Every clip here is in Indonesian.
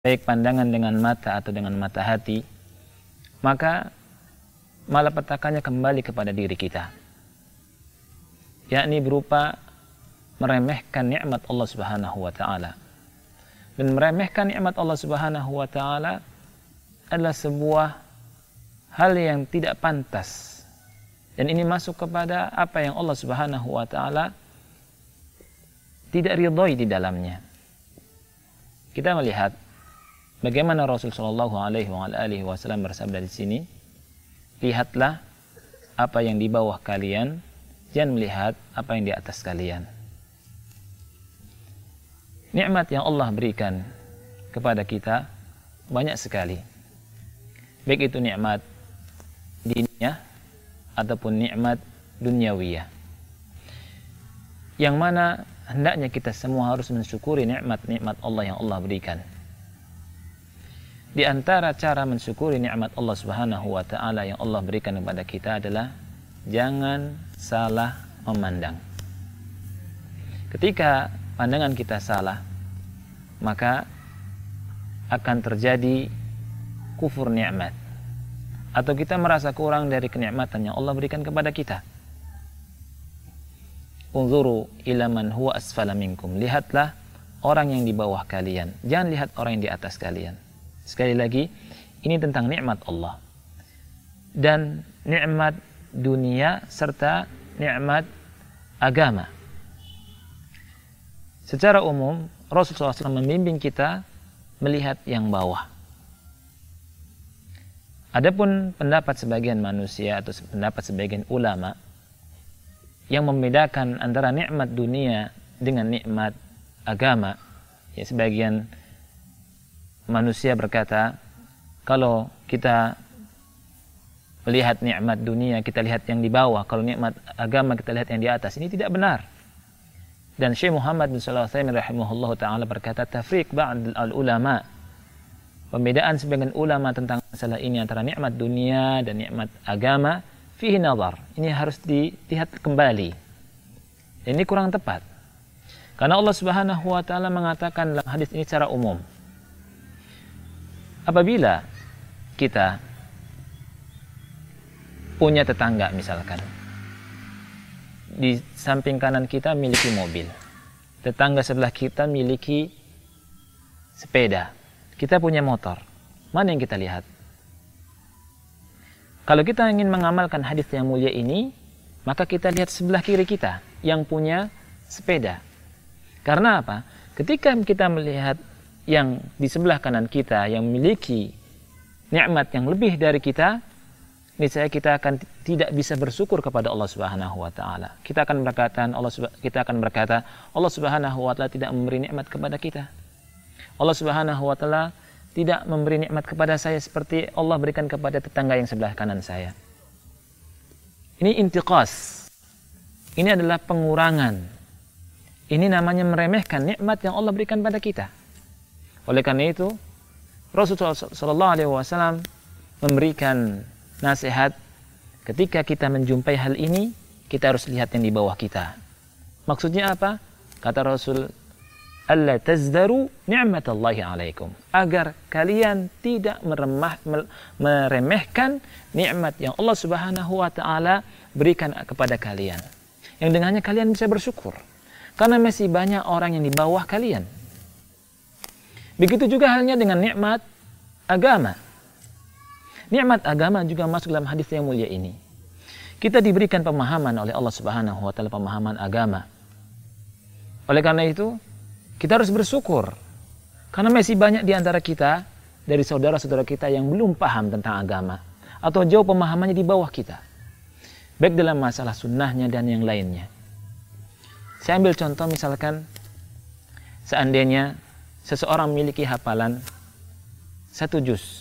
baik pandangan dengan mata atau dengan mata hati, maka malapetakannya kembali kepada diri kita, yakni berupa meremehkan nikmat Allah Subhanahu wa taala. Dan meremehkan nikmat Allah Subhanahu wa taala adalah sebuah hal yang tidak pantas. Dan ini masuk kepada apa yang Allah Subhanahu wa taala tidak ridhoi di dalamnya. Kita melihat bagaimana Rasul sallallahu alaihi wasallam bersabda di sini, lihatlah apa yang di bawah kalian, jangan melihat apa yang di atas kalian. Nikmat yang Allah berikan kepada kita banyak sekali. Baik itu nikmat diniyah ataupun nikmat duniawiyah. Yang mana hendaknya kita semua harus mensyukuri nikmat-nikmat Allah yang Allah berikan. Di antara cara mensyukuri nikmat Allah Subhanahu wa taala yang Allah berikan kepada kita adalah jangan salah memandang. Ketika pandangan kita salah, maka akan terjadi kufur nikmat, atau kita merasa kurang dari kenikmatan yang Allah berikan kepada kita. Unzuru ila man huwa asfala minkum. Lihatlah orang yang di bawah kalian, jangan lihat orang yang di atas kalian. Sekali lagi, ini tentang nikmat Allah dan nikmat dunia serta nikmat agama. Secara umum, Rasulullah SAW membimbing kita melihat yang bawah. Adapun pendapat sebagian manusia atau pendapat sebagian ulama yang membedakan antara nikmat dunia dengan nikmat agama, ya, sebagian manusia berkata, kalau kita melihat nikmat dunia, kita lihat yang di bawah, kalau nikmat agama kita lihat yang di atas. Ini tidak benar. Dan Syekh Muhammad bin Shalih Al-Utsaimin rahimahullah ta'ala berkata, tafriq ba'd al-ulama, pembedaan sebagian ulama tentang masalah ini antara nikmat dunia dan nikmat agama, fihi nazar. Ini harus dilihat kembali. Dan ini kurang tepat. Karena Allah Subhanahu wa taala mengatakan dalam hadis ini secara umum, apabila kita punya tetangga misalkan, di samping kanan kita miliki mobil, tetangga sebelah kita miliki sepeda, kita punya motor, mana yang kita lihat? Kalau kita ingin mengamalkan hadis yang mulia ini, maka kita lihat sebelah kiri kita yang punya sepeda. Karena apa? Ketika kita melihat yang di sebelah kanan kita yang memiliki nikmat yang lebih dari kita, niscaya kita akan tidak bisa bersyukur kepada Allah Subhanahu wa taala. Kita akan berkata, Allah Subhanahu wa taala tidak memberi nikmat kepada kita. Allah Subhanahu wa taala tidak memberi nikmat kepada saya seperti Allah berikan kepada tetangga yang sebelah kanan saya. Ini intiqas. Ini adalah pengurangan. Ini namanya meremehkan nikmat yang Allah berikan pada kita. Oleh karena itu, Rasulullah SAW memberikan nasihat, ketika kita menjumpai hal ini, kita harus lihat yang di bawah kita. Maksudnya apa? Kata Rasul, alla tazdaru ni'matallahi alaikum, agar kalian tidak meremehkan nikmat yang Allah Subhanahu wa taala berikan kepada kalian, yang dengannya kalian bisa bersyukur, karena masih banyak orang yang di bawah kalian. Begitu juga halnya dengan nikmat agama. Nikmat agama juga masuk dalam hadis yang mulia ini. Kita diberikan pemahaman oleh Allah Subhanahu wa taala, pemahaman agama. Oleh karena itu, kita harus bersyukur, karena masih banyak di antara kita, dari saudara-saudara kita yang belum paham tentang agama, atau jauh pemahamannya di bawah kita, baik dalam masalah sunnahnya dan yang lainnya. Saya ambil contoh, misalkan seandainya seseorang memiliki hafalan 1 juz,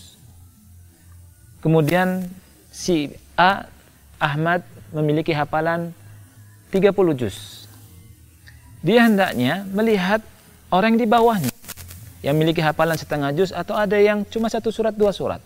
kemudian si A, Ahmad, memiliki hafalan 30 juz. Dia hendaknya melihat orang di bawahnya yang memiliki hafalan setengah juz, atau ada yang cuma 1 surat, 2 surat.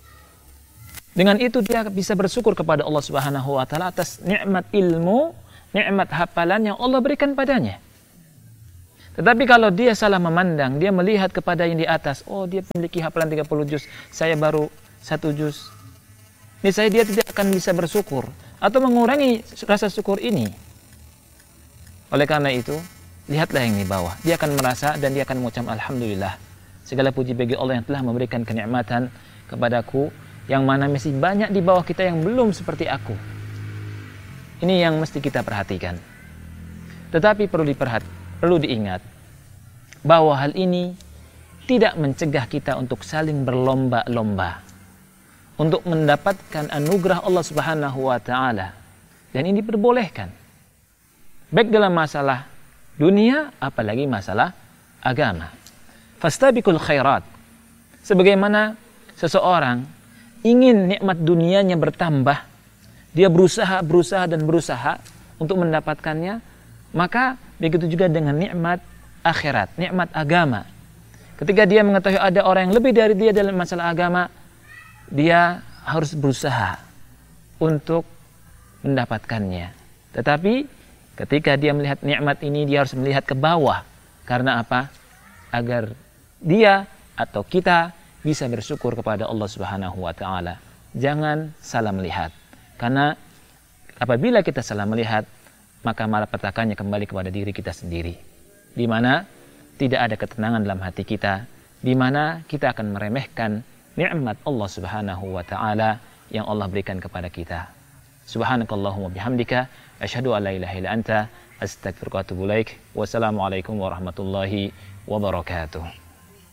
Dengan itu dia bisa bersyukur kepada Allah Subhanahu wa taala atas nikmat ilmu, nikmat hafalan yang Allah berikan padanya. Tetapi kalau dia salah memandang, dia melihat kepada yang di atas, oh dia memiliki hafalan 30 juz, saya baru 1 juz. Niscaya dia tidak akan bisa bersyukur atau mengurangi rasa syukur ini. Oleh karena itu, lihatlah yang di bawah. Dia akan merasa dan dia akan mengucap alhamdulillah. Segala puji bagi Allah yang telah memberikan kenikmatan kepadaku, yang mana masih banyak di bawah kita yang belum seperti aku. Ini yang mesti kita perhatikan. Tetapi perlu diingat bahwa hal ini tidak mencegah kita untuk saling berlomba-lomba untuk mendapatkan anugerah Allah Subhanahu wa taala. Dan ini diperbolehkan. Baik dalam masalah dunia apalagi masalah agama. Fastabiqul khairat. Sebagaimana seseorang ingin nikmat dunianya bertambah, dia berusaha untuk mendapatkannya, maka begitu juga dengan nikmat akhirat, nikmat agama. Ketika dia mengetahui ada orang yang lebih dari dia dalam masalah agama, dia harus berusaha untuk mendapatkannya. Tetapi ketika dia melihat nikmat ini, dia harus melihat ke bawah. Karena apa? Agar dia atau kita bisa bersyukur kepada Allah Subhanahu wa taala. Jangan salah melihat. Karena apabila kita salah melihat, maka malapetakannya kembali kepada diri kita sendiri. Di mana tidak ada ketenangan dalam hati kita, di mana kita akan meremehkan nikmat Allah Subhanahu wa taala yang Allah berikan kepada kita. Subhanakallahumma bihamdika asyhadu an la ilaha illa anta astaghfiruka wa atubu ilaik. Wassalamualaikum warahmatullahi wabarakatuh.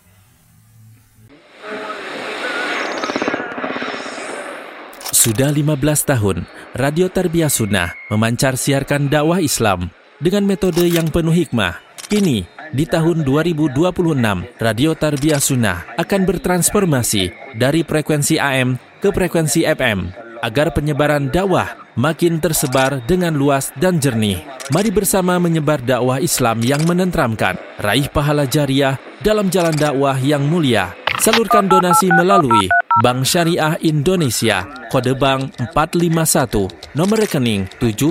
Sudah 15 tahun, Radio Tarbiyah Sunnah memancar siarkan dakwah Islam dengan metode yang penuh hikmah. Kini, di tahun 2026, Radio Tarbiyah Sunnah akan bertransformasi dari frekuensi AM ke frekuensi FM agar penyebaran dakwah makin tersebar dengan luas dan jernih. Mari bersama menyebar dakwah Islam yang menenteramkan, raih pahala jariah dalam jalan dakwah yang mulia. Salurkan donasi melalui Bank Syariah Indonesia, kode bank 451, nomor rekening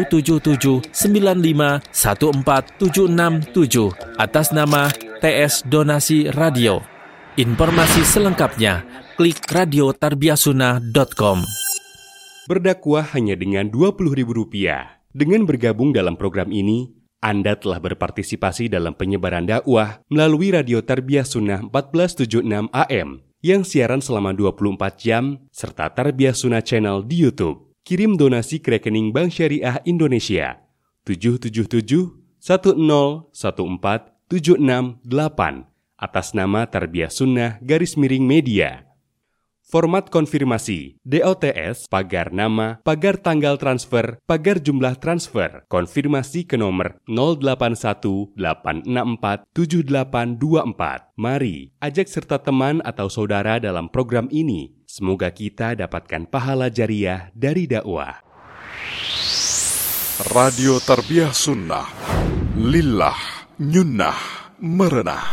777951476 atas nama TS Donasi Radio. Informasi selengkapnya, klik radiotarbiyahsunnah.com. Berdakwah hanya dengan Rp20.000. Dengan bergabung dalam program ini, Anda telah berpartisipasi dalam penyebaran dakwah melalui Radio Tarbiyah Sunnah 1476 AM yang siaran selama 24 jam serta Tarbiyah Sunnah Channel di YouTube. Kirim donasi ke rekening Bank Syariah Indonesia 777-1014-768 atas nama Tarbiyah Sunnah _Media. Format konfirmasi, DOTS, pagar nama, pagar tanggal transfer, pagar jumlah transfer, konfirmasi ke nomor 0818647824. Mari, ajak serta teman atau saudara dalam program ini. Semoga kita dapatkan pahala jariah dari dakwah. Radio Tarbiyah Sunnah, lillah, nyunnah, merenah.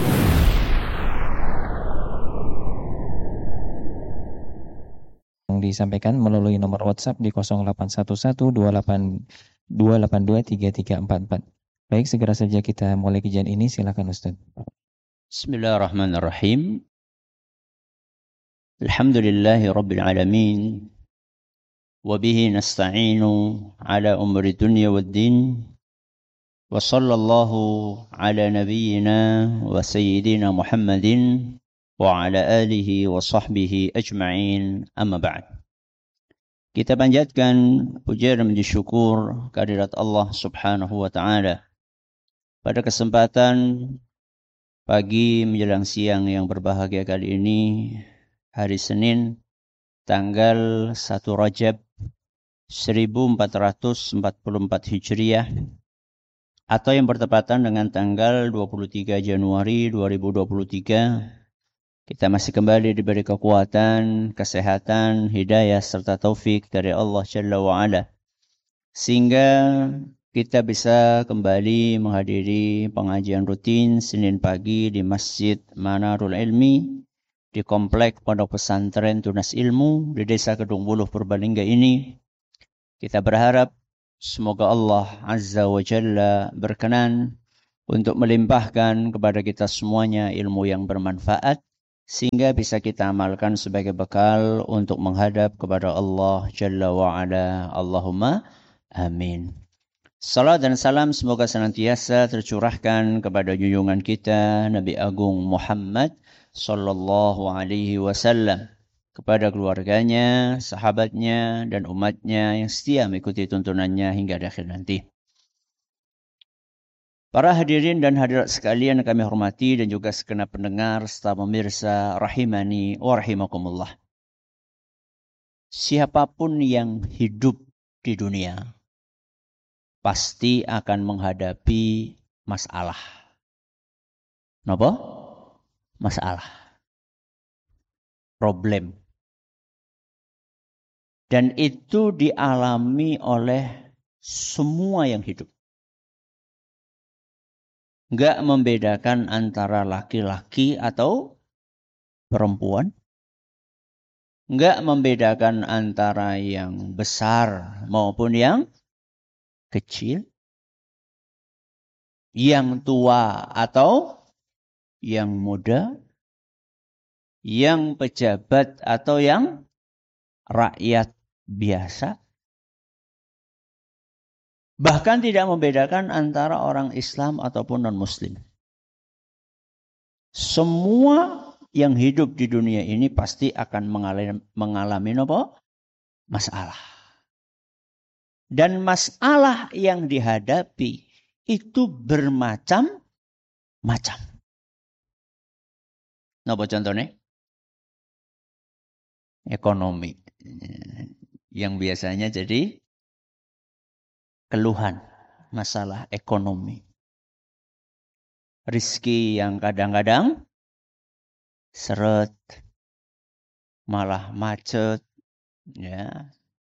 Disampaikan melalui nomor WhatsApp di 0811-282-3344. Baik, segera saja kita mulai kajian ini. Silakan Ustaz. Bismillahirrahmanirrahim. Alhamdulillahi Rabbil Alamin. Wabihi nasta'inu ala umri dunya wad din. Wa sallallahu ala nabiyyina wa sayyidina Muhammadin wa ala alihi wa sahbihi ajma'in, amma ba'd. Kita panjatkan puja dan puji syukur kehadirat Allah Subhanahu wa taala. Pada kesempatan pagi menjelang siang yang berbahagia kali ini, hari Senin tanggal 1 Rajab 1444 Hijriah atau yang bertepatan dengan tanggal 23 Januari 2023. Kita masih kembali diberi kekuatan, kesehatan, hidayah serta taufik dari Allah Jalla wa'ala, sehingga kita bisa kembali menghadiri pengajian rutin Senin pagi di Masjid Manarul Ilmi di Komplek Pondok Pesantren Tunas Ilmu di Desa Kedung Buluh Purbalingga ini. Kita berharap semoga Allah Azza wa Jalla berkenan untuk melimpahkan kepada kita semuanya ilmu yang bermanfaat sehingga bisa kita amalkan sebagai bekal untuk menghadap kepada Allah Jalla wa'ala. Allahumma amin. Salam dan salam semoga senantiasa tercurahkan kepada junjungan kita Nabi Agung Muhammad sallallahu alaihi wasallam, kepada keluarganya, sahabatnya, dan umatnya yang setia mengikuti tuntunannya hingga akhir nanti. Para hadirin dan hadirat sekalian yang kami hormati dan juga segenap pendengar serta pemirsa rahimani wa rahimakumullah. Siapapun yang hidup di dunia pasti akan menghadapi masalah. Napa? Masalah. Problem. Dan itu dialami oleh semua yang hidup. Enggak membedakan antara laki-laki atau perempuan. Enggak membedakan antara yang besar maupun yang kecil. Yang tua atau yang muda. Yang pejabat atau yang rakyat biasa. Bahkan tidak membedakan antara orang Islam ataupun non-Muslim. Semua yang hidup di dunia ini pasti akan mengalami apa? Masalah. Dan masalah yang dihadapi itu bermacam-macam. Napa contohnya? Ekonomi. Yang biasanya jadi keluhan, masalah ekonomi. Rizki yang kadang-kadang seret, malah macet, ya.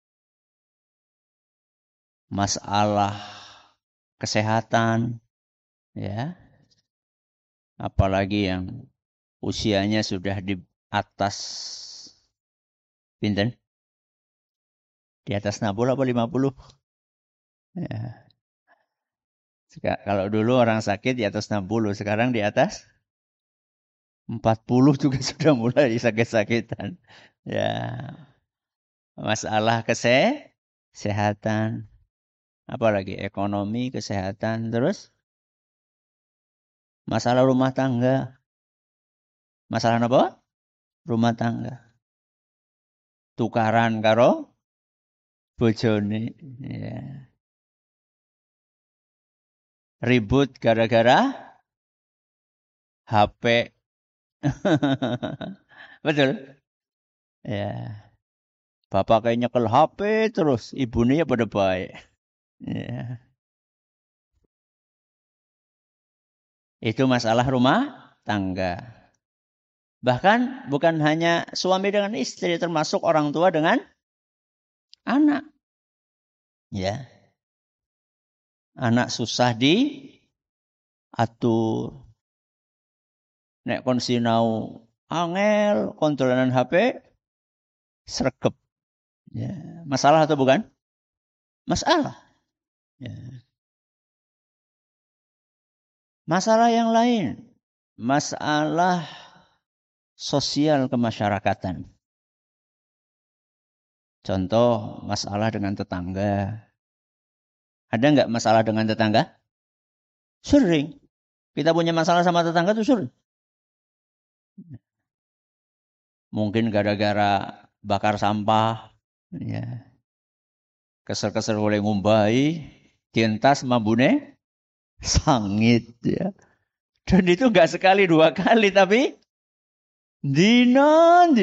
Masalah kesehatan, ya. Apalagi yang usianya sudah di atas pinten? Di atas 60 apa 50? Ya. Kalau dulu orang sakit di atas 60, sekarang di atas 40 juga sudah mulai sakit-sakitan. Ya. Masalah kesehatan, apalagi ekonomi, kesehatan, terus masalah rumah tangga. Masalah apa? Rumah tangga. Tukaran karo bojone, ya. Ribut gara-gara HP. Betul? Ya. Bapak kayak nyekel HP terus, ibunya pada baik. Ya. Itu masalah rumah tangga. Bahkan bukan hanya suami dengan istri, termasuk orang tua dengan anak. Ya. Anak susah diatur. Nek kon sinau angel kontrolan HP sregep. Ya, masalah atau bukan? Masalah. Ya. Masalah yang lain, masalah sosial kemasyarakatan. Contoh, masalah dengan tetangga. Ada enggak masalah dengan tetangga? Sering. Kita punya masalah sama tetangga itu sering. Mungkin gara-gara bakar sampah, ya. Kesel-kesel oleh ngumbai, dientas mambune sangit, ya. Dan itu enggak sekali dua kali, tapi dina.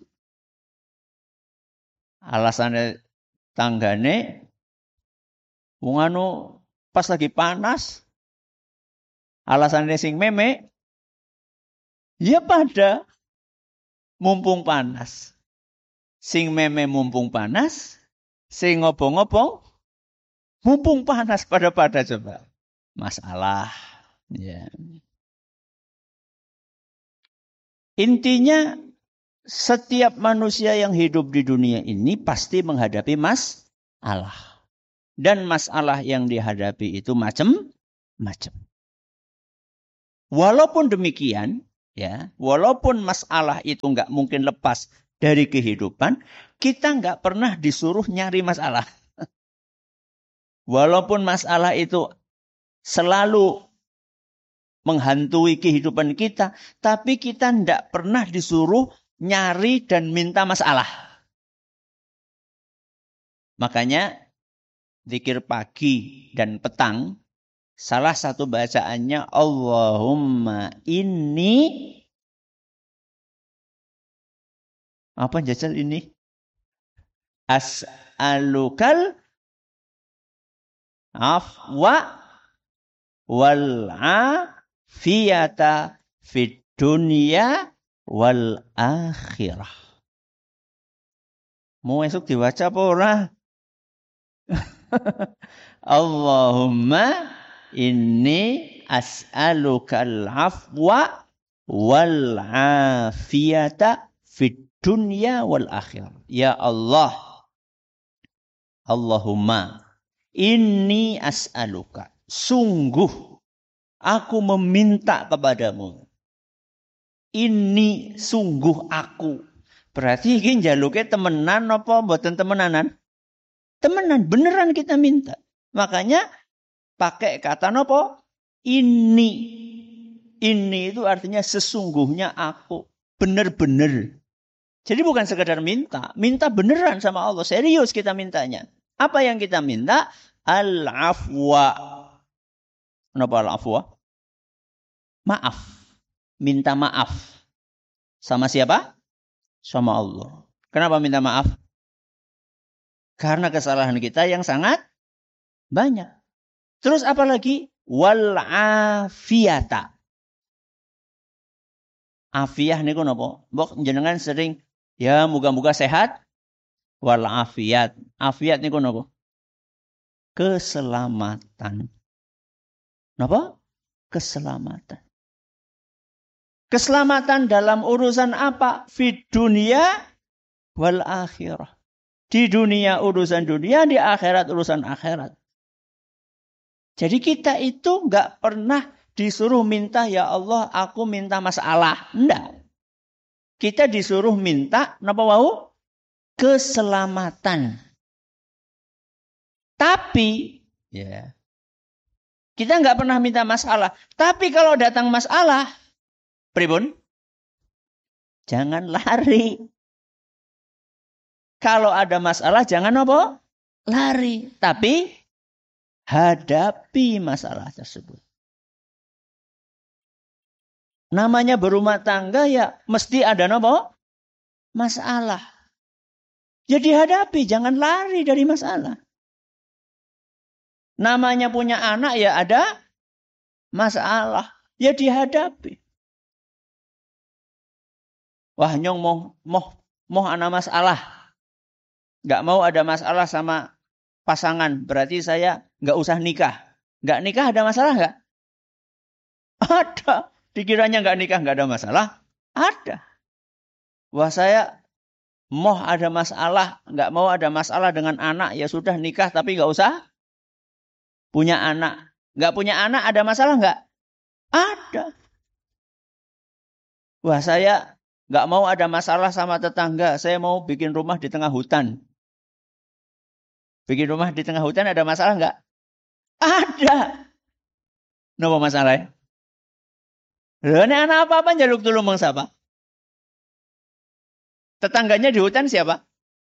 Alasannya tanggane wong anu pas lagi panas, alasannya sing meme, ya pada mumpung panas. Sing meme mumpung panas, sing ngobong-ngobong mumpung panas pada coba. Masalah. Ya. Intinya setiap manusia yang hidup di dunia ini pasti menghadapi masalah. Dan masalah yang dihadapi itu macam-macam. Walaupun demikian, ya, walaupun masalah itu nggak mungkin lepas dari kehidupan, kita nggak pernah disuruh nyari masalah. Walaupun masalah itu selalu menghantui kehidupan kita, tapi kita nggak pernah disuruh nyari dan minta masalah. Makanya zikir pagi dan petang, salah satu bacaannya Allahumma inni, apa jajal ini? As'alukal afwa wal afiyata fid dunya wal akhirah. Mau esok dibaca apa ora? Allahumma inni as'alukal afwa wal afiyata fid dunya wal akhirah. Ya Allah, Allahumma inni as'aluka, sungguh aku meminta kepadamu. Ini sungguh aku. Berarti ini njaluknya temenan apa mboten temenanan? Temenan, beneran kita minta. Makanya pakai kata apa? Ini. Ini itu artinya sesungguhnya aku. Bener-bener. Jadi bukan sekedar minta. Minta beneran sama Allah. Serius kita mintanya. Apa yang kita minta? Al-afwa. Kenapa al-afwa? Maaf. Minta maaf. Sama siapa? Sama Allah. Kenapa minta maaf? Karena kesalahan kita yang sangat banyak. Terus apa lagi? Wal afiyata. Afiyah niku napa? Mbok jenengan sering ya muga-muga sehat. Wal afiyat. Afiyat niku napa? Keselamatan. Napa? Keselamatan. Keselamatan dalam urusan apa? Fid dunia wal akhirah. Di dunia urusan dunia, di akhirat urusan akhirat. Jadi kita itu nggak pernah disuruh minta, ya Allah aku minta masalah. Enggak. Kita disuruh minta, napa wau? Keselamatan. Tapi, ya, kita nggak pernah minta masalah. Tapi kalau datang masalah, pripun? Jangan lari. Kalau ada masalah jangan apa? Lari. Tapi hadapi masalah tersebut. Namanya berumah tangga ya mesti ada apa? Masalah. Ya dihadapi, jangan lari dari masalah. Namanya punya anak ya ada masalah. Ya dihadapi. Wah nyong mau ana masalah. Nggak mau ada masalah sama pasangan. Berarti saya nggak usah nikah. Nggak nikah ada masalah nggak? Ada. Dikiranya nggak nikah nggak ada masalah? Ada. Wah saya mau ada masalah. Nggak mau ada masalah dengan anak. Ya sudah nikah tapi nggak usah punya anak. Nggak punya anak ada masalah nggak? Ada. Wah saya nggak mau ada masalah sama tetangga. Saya mau bikin rumah di tengah hutan. Bikin rumah di tengah hutan ada masalah nggak? Ada. Napa masalahnya? Ini anak apa-apa njaluk tulung bang siapa? Tetangganya di hutan siapa?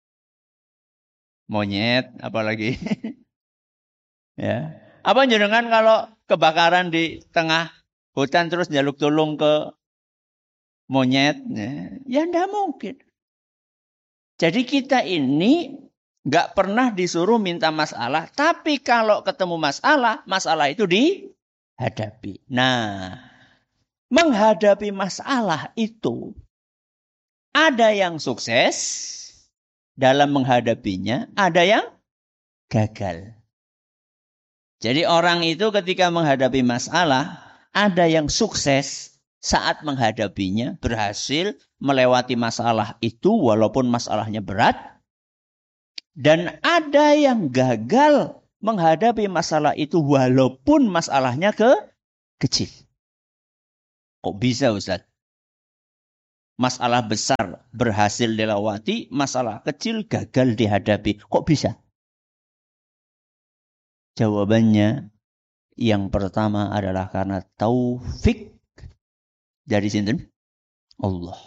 Monyet, apalagi. Ya. Apa jenengan kalau kebakaran di tengah hutan terus njaluk tulung ke monyet? Ya enggak mungkin. Jadi kita ini nggak pernah disuruh minta masalah, tapi kalau ketemu masalah, masalah itu dihadapi. Nah, menghadapi masalah itu ada yang sukses dalam menghadapinya, ada yang gagal. Jadi orang itu ketika menghadapi masalah, ada yang sukses saat menghadapinya, berhasil melewati masalah itu walaupun masalahnya berat. Dan ada yang gagal menghadapi masalah itu walaupun masalahnya kecil. Kok bisa Ustaz? Masalah besar berhasil dilewati, masalah kecil gagal dihadapi. Kok bisa? Jawabannya yang pertama adalah karena taufik dari sinten? Allah.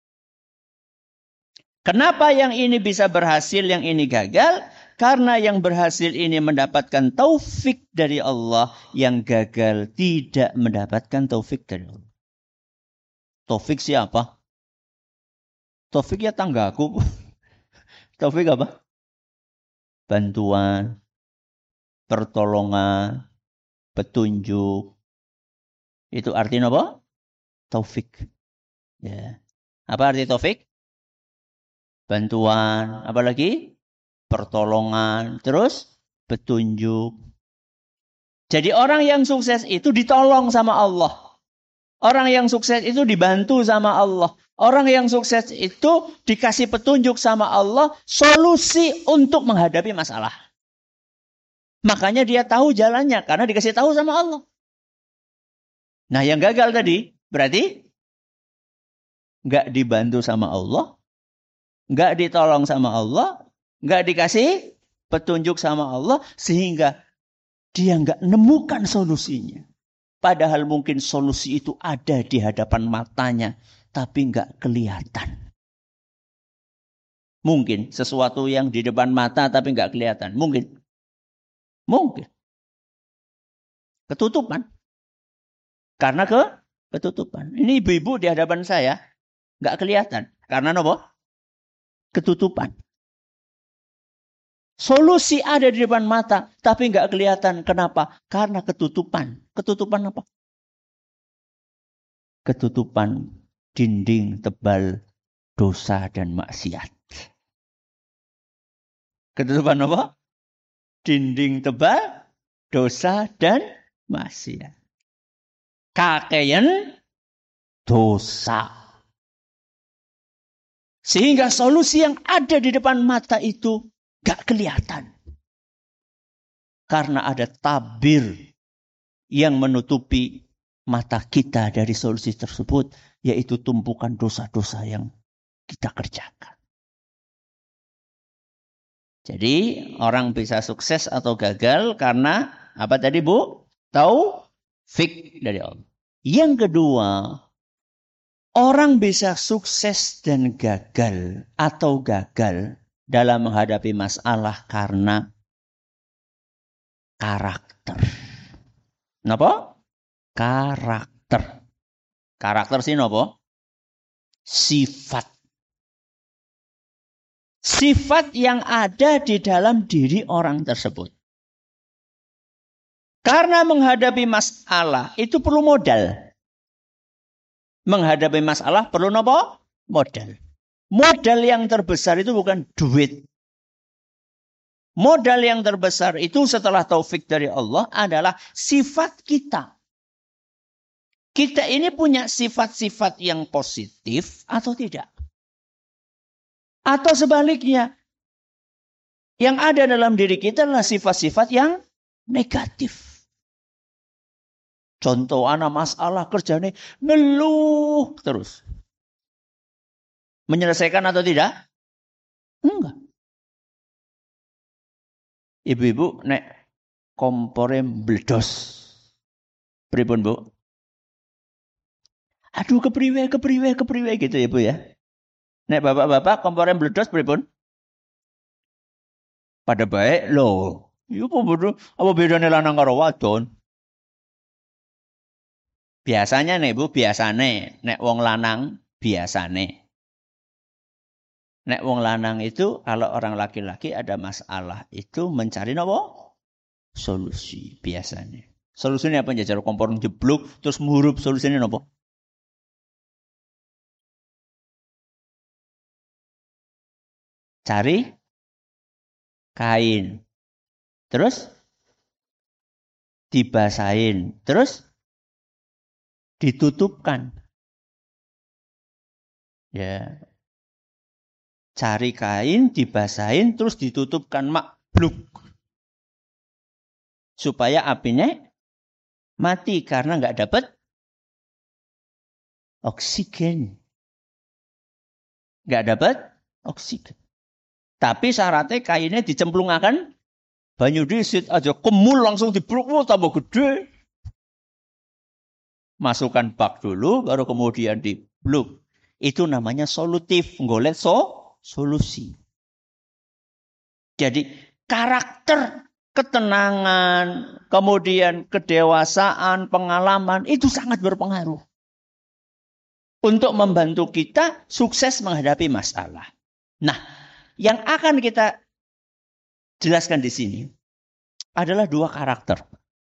Kenapa yang ini bisa berhasil, yang ini gagal? Karena yang berhasil ini mendapatkan taufik dari Allah, yang gagal tidak mendapatkan taufik dari Allah. Taufik siapa? Taufik ya tanggaku. Taufik apa? Bantuan, pertolongan, petunjuk. Itu artinya apa? Taufik. Ya. Apa arti taufik? Bantuan, apa lagi? Pertolongan, terus petunjuk. Jadi orang yang sukses itu ditolong sama Allah. Orang yang sukses itu dibantu sama Allah. Orang yang sukses itu dikasih petunjuk sama Allah, solusi untuk menghadapi masalah. Makanya dia tahu jalannya, karena dikasih tahu sama Allah. Nah yang gagal tadi, berarti nggak dibantu sama Allah, nggak ditolong sama Allah, nggak dikasih petunjuk sama Allah, sehingga dia nggak nemukan solusinya. Padahal mungkin solusi itu ada di hadapan matanya, tapi nggak kelihatan. Mungkin sesuatu yang di depan mata tapi nggak kelihatan. Mungkin. Ketutupan. Karena ketutupan. Ini ibu-ibu di hadapan saya nggak kelihatan. Karena apa? Ketutupan. Solusi ada di depan mata, tapi nggak kelihatan. Kenapa? Karena ketutupan. Ketutupan apa? Ketutupan dinding tebal dosa dan maksiat. Ketutupan apa? Dinding tebal dosa dan maksiat. Kakean dosa. Sehingga solusi yang ada di depan mata itu gak kelihatan. Karena ada tabir yang menutupi mata kita dari solusi tersebut, yaitu tumpukan dosa-dosa yang kita kerjakan. Jadi orang bisa sukses atau gagal karena apa tadi Bu? Taufik dari Allah. Yang kedua, orang bisa sukses dan gagal atau gagal dalam menghadapi masalah karena karakter. Napa? Karakter. Karakter sih napa? Sifat. Sifat yang ada di dalam diri orang tersebut. Karena menghadapi masalah itu perlu modal. Menghadapi masalah perlu napa? Modal. Modal yang terbesar itu bukan duit. Modal yang terbesar itu setelah taufik dari Allah adalah sifat kita. Kita ini punya sifat-sifat yang positif atau tidak? Atau sebaliknya, yang ada dalam diri kita adalah sifat-sifat yang negatif. Contoh anak masalah kerjanya ngeluh terus. Menyelesaikan atau tidak? Enggak. Ibu-ibu nek kompore mbledos. Pripun, Bu? Aduh kepriwe gitu ya, Bu ya. Nek bapak-bapak kompore mbledos pripun? Pada baik lho. Iya apa bedane lanang karo wadon? Biasanya nek Bu, biasane nek wong lanang biasane. Nek wong lanang itu kalau orang laki-laki ada masalah itu mencari apa? Solusi biasanya. Solusinya apa? Jajar kompor jeblok terus menghurup, solusinya apa? Cari kain. Terus dibasahin. Terus ditutupkan. Ya. Cari kain, dibasahin, terus ditutupkan makbluk. Supaya apinya mati karena nggak dapat oksigen. Nggak dapat oksigen. Tapi syaratnya kainnya dicemplungakan banyu disit aja kemul langsung dibruk tambah gede. Masukkan bak dulu baru kemudian dibluk. Itu namanya solutif, golek solusi. Jadi karakter, ketenangan, kemudian kedewasaan, pengalaman itu sangat berpengaruh untuk membantu kita sukses menghadapi masalah. Nah, yang akan kita jelaskan di sini adalah dua karakter.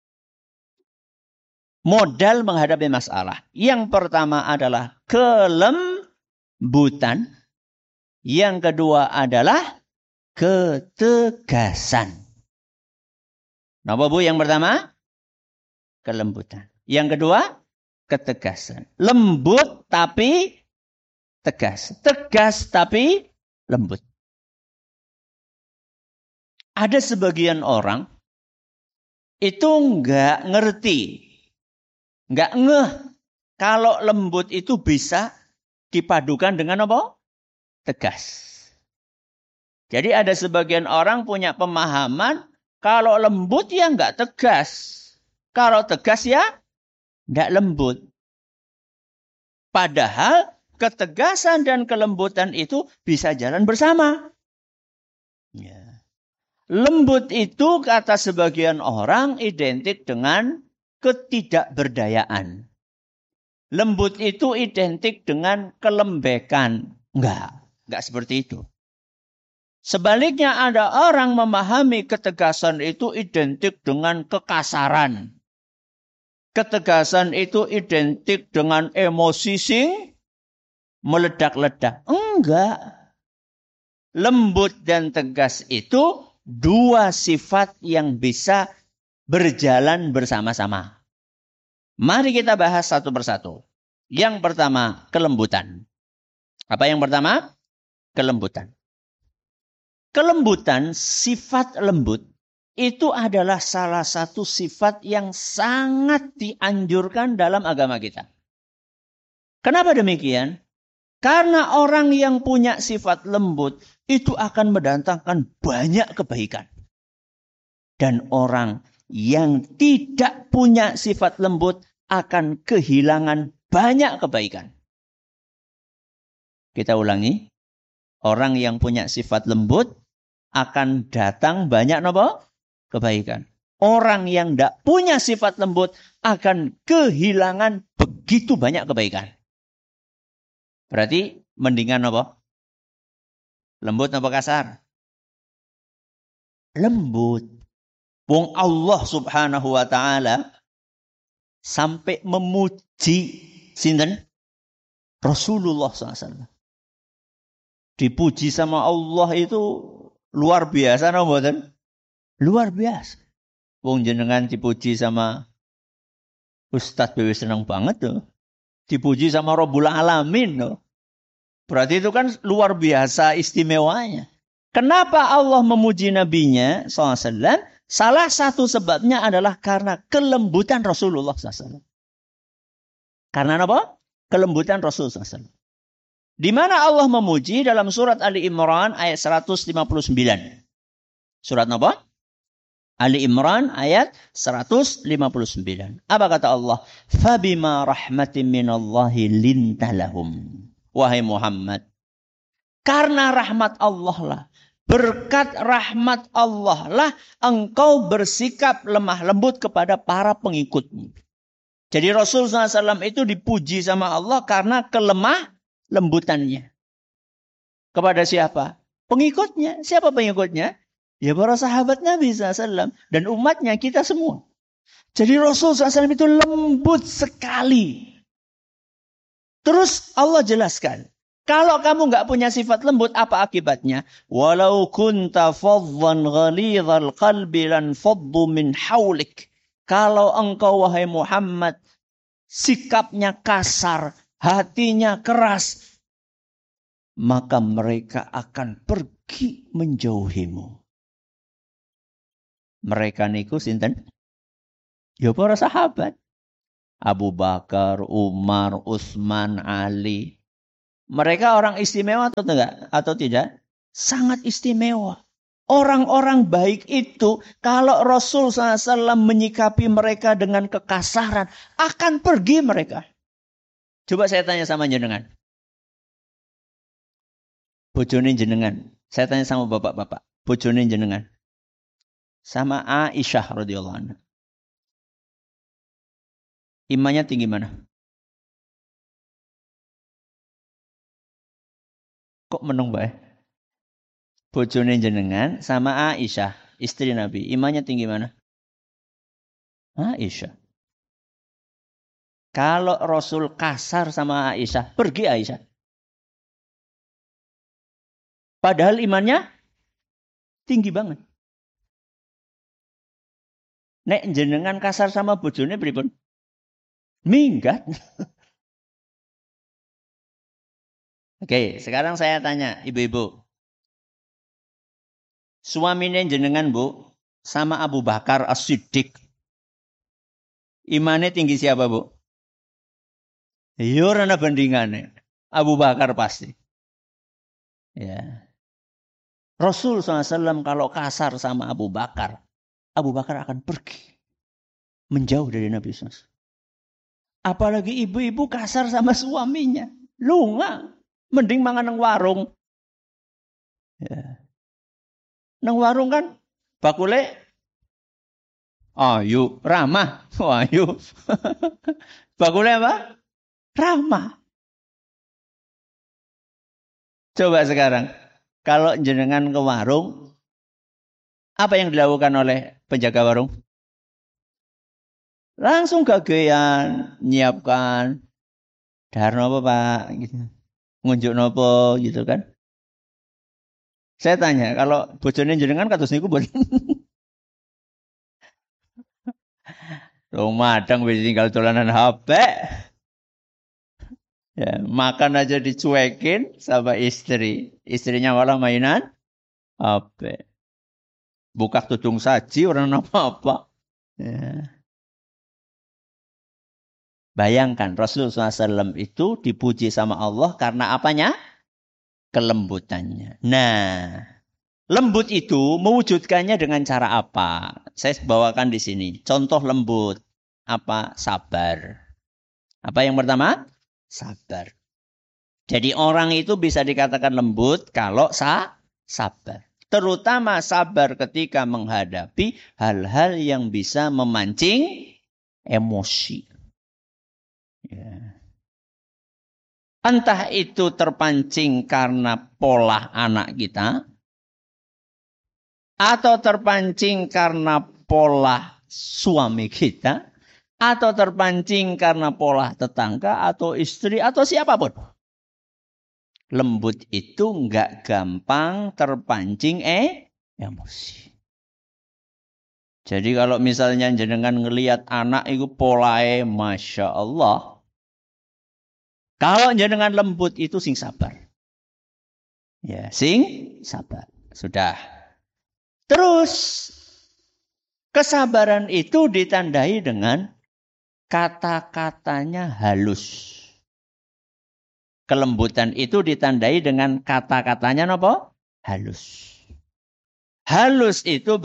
Modal menghadapi masalah. Yang pertama adalah kelembutan. Yang kedua adalah ketegasan. Napa Bu yang pertama? Kelembutan. Yang kedua, ketegasan. Lembut tapi tegas. Tegas tapi lembut. Ada sebagian orang itu nggak ngerti, nggak ngeh kalau lembut itu bisa dipadukan dengan apa? Tegas. Jadi ada sebagian orang punya pemahaman kalau lembut ya nggak tegas. Kalau tegas ya nggak lembut. Padahal ketegasan dan kelembutan itu bisa jalan bersama. Ya. Lembut itu kata sebagian orang identik dengan ketidakberdayaan. Lembut itu identik dengan kelembekan. Enggak seperti itu. Sebaliknya ada orang memahami ketegasan itu identik dengan kekasaran. Ketegasan itu identik dengan emosi sing meledak-ledak. Enggak. Lembut dan tegas itu dua sifat yang bisa berjalan bersama-sama. Mari kita bahas satu persatu. Yang pertama, kelembutan. Apa yang pertama? Kelembutan. Kelembutan, sifat lembut, itu adalah salah satu sifat yang sangat dianjurkan dalam agama kita. Kenapa demikian? Karena orang yang punya sifat lembut itu akan mendatangkan banyak kebaikan. Dan orang yang tidak punya sifat lembut akan kehilangan banyak kebaikan. Kita ulangi. Orang yang punya sifat lembut akan datang banyak apa? Kebaikan. Orang yang tidak punya sifat lembut akan kehilangan begitu banyak kebaikan. Berarti mendingan apa? Lembut apa kasar? Lembut. Wong Allah Subhanahu wa taala sampai memuji sinten? Rasulullah SAW. Dipuji sama Allah itu luar biasa, no, mboten? Luar biasa. Wong jenengan dipuji sama Ustadz BW senang banget tuh. Dipuji sama Rabbul Alamin loh. Berarti itu kan luar biasa istimewanya. Kenapa Allah memuji nabinya SAW? Salah satu sebabnya adalah karena kelembutan Rasulullah SAW. Karena apa? Kelembutan Rasulullah SAW. Di mana Allah memuji dalam surat Ali Imran ayat 159. Surat apa? Ali Imran ayat 159. Apa kata Allah? Fabima rahmatin minallahi lintalahum. Wahai Muhammad, karena rahmat Allah lah, berkat rahmat Allah lah, engkau bersikap lemah lembut kepada para pengikutmu. Jadi Rasulullah SAW itu dipuji sama Allah karena kelemah lembutannya. Kepada siapa? Pengikutnya. Siapa pengikutnya? Ya para sahabat Nabi SAW dan umatnya, kita semua. Jadi Rasulullah SAW itu lembut sekali. Terus Allah jelaskan, kalau kamu nggak punya sifat lembut, apa akibatnya? Walau kunta faddan ghalidhal qalbi lan faddu min haulik. Kalau engkau wahai Muhammad sikapnya kasar, hatinya keras, maka mereka akan pergi menjauhimu. Mereka niku sinten? Ya para sahabat. Abu Bakar, Umar, Utsman, Ali. Mereka orang istimewa atau enggak? Atau tidak? Sangat istimewa. Orang-orang baik itu, kalau Rasul SAW menyikapi mereka dengan kekasaran, akan pergi mereka. Coba saya tanya sama jenengan. Bojone jenengan. Saya tanya sama bapak-bapak. Bojone jenengan. Sama Aisyah radhiyallahu anha. Imannya tinggi mana? Kok menung bae? Bojone jenengan sama Aisyah, istri Nabi. Imannya tinggi mana? Aisyah. Kalau Rasul kasar sama Aisyah, pergi Aisyah. Padahal imannya tinggi banget. Nek jenengan kasar sama bojone pripun? Minggat. Oke, sekarang saya tanya ibu-ibu. Suaminya jenengan Bu sama Abu Bakar As-Siddiq. Imannya tinggi siapa Bu? Ya ora ana bandingane. Abu Bakar pasti. Ya. Rasul SAW kalau kasar sama Abu Bakar akan pergi. Menjauh dari Nabi SAW. Apalagi ibu-ibu kasar sama suaminya. Lunga. Mending mangan nang warung. Ya. Nang warung kan bakule ayu, ramah. Ayu. Bakule apa? Ramah. Coba sekarang. Kalau jenengan ke warung, apa yang dilakukan oleh penjaga warung? Langsung gagean, nyiapkan. Dahar nopo Pak? Gitu. Ngunjuk nopo gitu kan. Saya tanya, kalau bojone jenengan kados niku mboten. Madang wis tinggal dolanan HP. Ya, makan aja dicuekin sama istri. Istrinya malah mainan HP. Buka tudung saji orang apa-apa. Ya. Bayangkan Rasulullah SAW itu dipuji sama Allah karena apanya? Kelembutannya. Nah, lembut itu mewujudkannya dengan cara apa? Saya bawakan di sini. Contoh lembut. Apa? Sabar. Apa yang pertama? Sabar. Jadi orang itu bisa dikatakan lembut kalau sabar. Terutama sabar ketika menghadapi hal-hal yang bisa memancing emosi. Ya. Entah itu terpancing karena pola anak kita, atau terpancing karena pola suami kita, atau terpancing karena pola tetangga, atau istri, atau siapapun. Lembut itu enggak gampang terpancing emosi. Jadi kalau misalnya jenengan ngelihat anak itu polae Masya Allah. Kalau jenengan lembut itu sing sabar. Ya, sing sabar. Sudah. Terus kesabaran itu ditandai dengan kata-katanya halus. Kelembutan itu ditandai dengan kata-katanya apa? Halus. Halus itu